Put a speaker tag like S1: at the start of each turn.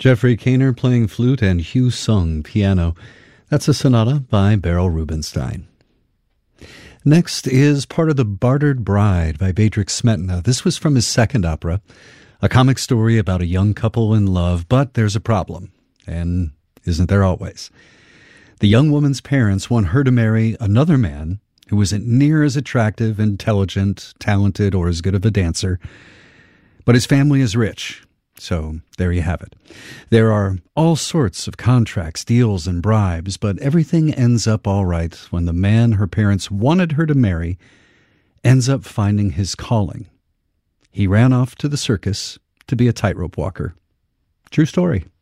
S1: Jeffrey Kainer playing flute and Hugh Sung piano. That's a sonata by Beryl Rubinstein. Next is part of The Bartered Bride by Bedřich Smetana. This was from his second opera, a comic story about a young couple in love, but there's a problem. And isn't there always? The young woman's parents want her to marry another man who isn't near as attractive, intelligent, talented, or as good of a dancer, but his family is rich. So there you have it. There are all sorts of contracts, deals, and bribes, but everything ends up all right when the man her parents wanted her to marry ends up finding his calling. He ran off to the circus to be a tightrope walker. True story.